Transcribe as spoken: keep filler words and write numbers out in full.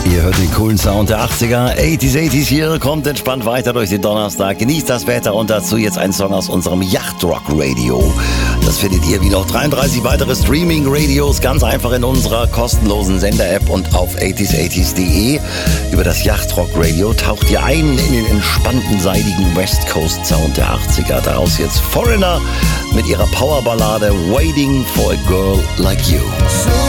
Ihr hört den coolen Sound der achtziger, achtziger, achtziger hier, kommt entspannt weiter durch den Donnerstag, genießt das Wetter und dazu jetzt ein Song aus unserem Yachtrock Radio. Das findet ihr wie noch dreiunddreißig weitere Streaming-Radios ganz einfach in unserer kostenlosen Sender-App und auf achtziger achtziger punkt de. Über das Yachtrock Radio taucht ihr ein in den entspannten, seidigen West Coast Sound der achtziger. Daraus jetzt Foreigner mit ihrer Powerballade Waiting for a Girl Like You.